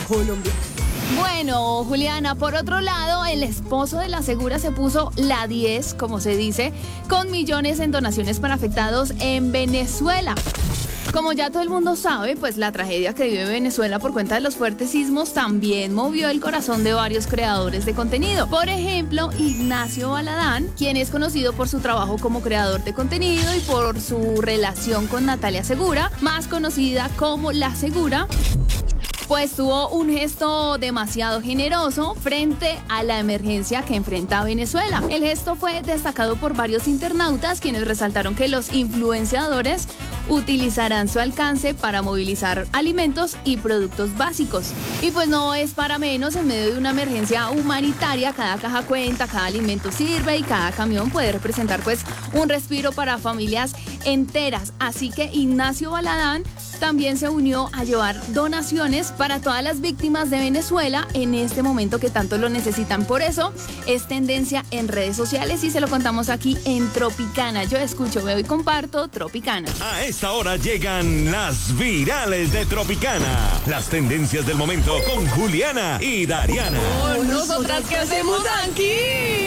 Colombia. Bueno, Juliana, por otro lado, el esposo de la Segura se puso la 10, como se dice, con millones en donaciones para afectados en Venezuela. Como ya todo el mundo sabe, pues la tragedia que vive Venezuela por cuenta de los fuertes sismos también movió el corazón de varios creadores de contenido. Por ejemplo, Ignacio Baladán, quien es conocido por su trabajo como creador de contenido y por su relación con Natalia Segura, más conocida como La Segura, pues tuvo un gesto demasiado generoso frente a la emergencia que enfrenta Venezuela. El gesto fue destacado por varios internautas, quienes resaltaron que los influenciadores utilizarán su alcance para movilizar alimentos y productos básicos. Y pues no es para menos, en medio de una emergencia humanitaria, cada caja cuenta, cada alimento sirve y cada camión puede representar pues un respiro para familias enteras. Así que Ignacio Baladán también se unió a llevar donaciones para todas las víctimas de Venezuela en este momento que tanto lo necesitan. Por eso es tendencia en redes sociales y se lo contamos aquí en Tropicana. Yo escucho, veo y comparto Tropicana. A esta hora llegan las virales de Tropicana. Las tendencias del momento con Juliana y Dariana. ¿Nosotras qué hacemos aquí?